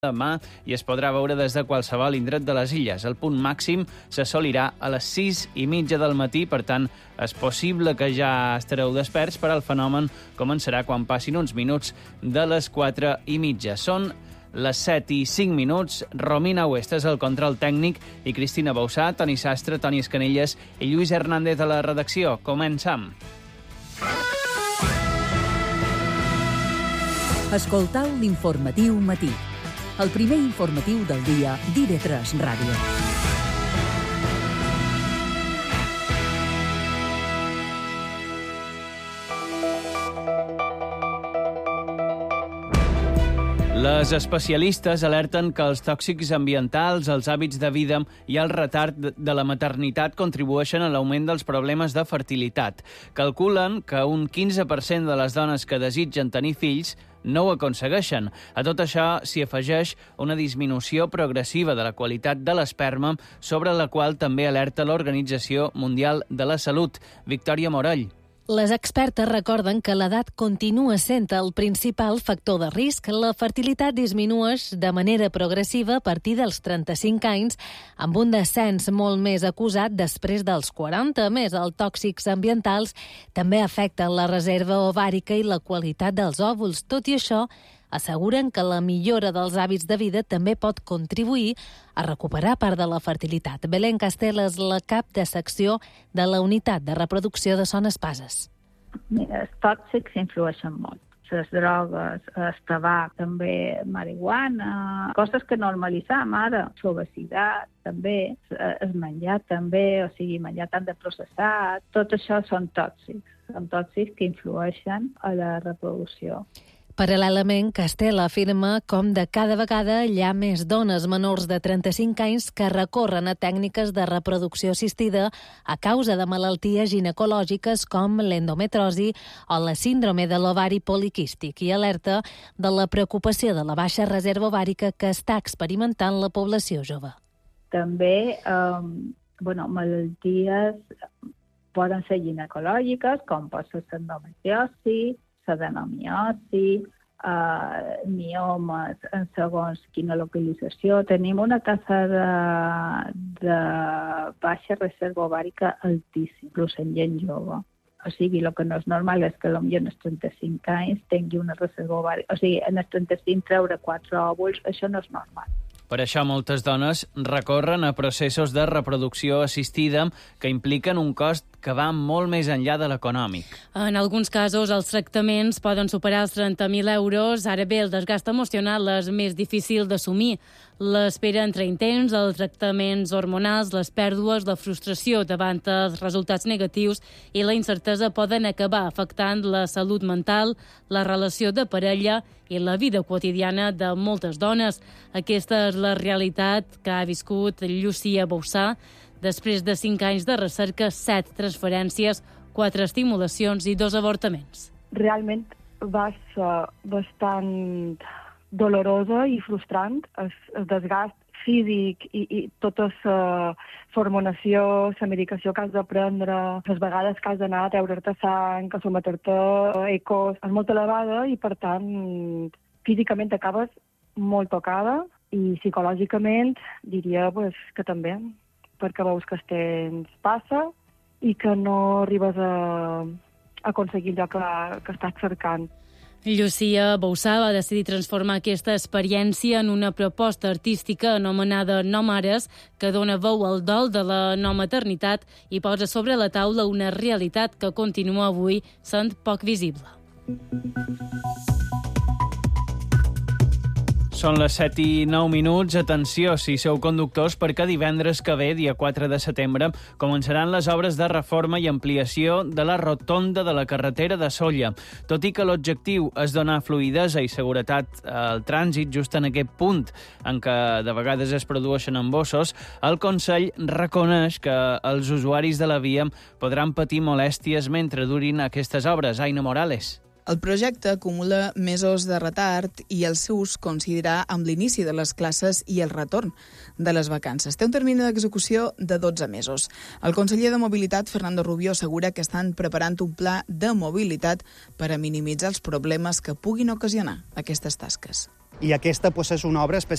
demà i es podrà veure des de qualsevol indret de les illes. El punt màxim s'assolirà a les 6:30 del matí, per tant, és possible que ja estareu desperts, però el fenomen començarà quan passin uns minuts de les 4:30. Són les 7:05. Romina Huesta és el control tècnic i Cristina Bausà, Toni Sastre, Toni Escanelles i Lluís Hernández a la redacció. Comencem. Escoltau l'informatiu matí. El primer informatiu del dia d'IV3 Ràdio. Les especialistes alerten que els tòxics ambientals, els hàbits de vida i el retard de la maternitat contribueixen a l'augment dels problemes de fertilitat. Calculen que un 15% de les dones que desitgen tenir fills no ho aconsegueixen. A tot això s'hi afegeix una disminució progressiva de la qualitat de l'esperma, sobre la qual també alerta l'Organització Mundial de la Salut. Victòria Morell. Les expertes recorden que l'edat continua sent el principal factor de risc. La fertilitat disminueix de manera progressiva a partir dels 35 anys, amb un descens molt més acusat després dels 40. A més, els tòxics ambientals també afecten la reserva ovàrica i la qualitat dels òvuls. Tot i això, asseguren que la millora dels hàbits de vida també pot contribuir a recuperar part de la fertilitat. Belén Castel és la cap de secció de la Unitat de Reproducció de Son Espases. Mira, els tòxics influeixen molt. Les drogues, el tabac, també marihuana, coses que normalitzam ara, l'obesitat també, el menjar també, o sigui, menjar tant de processat, tot això són tòxics que influeixen a la reproducció. Paral·lelament, Castel afirma com de cada vegada hi ha més dones menors de 35 anys que recorren a tècniques de reproducció assistida a causa de malalties ginecològiques com l'endometrosi o la síndrome de l'ovari poliquístic, i alerta de la preocupació de la baixa reserva ovàrica que està experimentant la població jove. També, malalties poden ser ginecològiques, com pot ser l'endometriosi, l'adenomiosi, miomes en segons quina localització. Tenim una taxa de baixa reserva ovàrica altíssima, inclús en gent jove. O sigui, el que no és normal és que potser en els 35 anys tingui una reserva ovàrica. O sigui, en els 35 treure 4 òvuls, això no és normal. Per això moltes dones recorren a processos de reproducció assistida que impliquen un cost que va molt més enllà de l'econòmic. En alguns casos, els tractaments poden superar els 30.000 euros. Ara bé, el desgast emocional és més difícil d'assumir. L'espera entre intents, els tractaments hormonals, les pèrdues, la frustració davant els resultats negatius i la incertesa poden acabar afectant la salut mental, la relació de parella i la vida quotidiana de moltes dones. Aquesta és la realitat que ha viscut Llucia Bausà. Després de 5 anys de recerca, 7 transferències, 4 estimulacions i 2 avortaments. Realment va ser bastant dolorosa i frustrant, el desgast físic i tota la hormonació, la medicació que has de prendre, les vegades que has d'anar a treure'te sang, a someter-te a ecos, és molt elevada i, per tant, físicament acabes molt tocada i psicològicament diria que també, perquè veus que el temps passa i que no arribes a aconseguir allò que estàs cercant. Llucia Bausà va decidir transformar aquesta experiència en una proposta artística anomenada No Mares, que dona veu al dol de la no maternitat i posa sobre la taula una realitat que continua avui sent poc visible. Són les 7:09. Atenció, si sou conductors, perquè divendres que ve, dia 4 de setembre, començaran les obres de reforma i ampliació de la rotonda de la carretera de Sóller. Tot i que l'objectiu és donar fluïdesa i seguretat al trànsit just en aquest punt en què de vegades es produeixen embossos, el Consell reconeix que els usuaris de la via podran patir molèsties mentre durin aquestes obres. Aina Morales. El projecte acumula mesos de retard i el seu ús coincidirà amb l'inici de les classes i el retorn de les vacances. Té un termini d'execució de 12 mesos. El conseller de Mobilitat, Fernando Rubio, assegura que estan preparant un pla de mobilitat per a minimitzar els problemes que puguin ocasionar aquestes tasques. I aquesta és una obra especial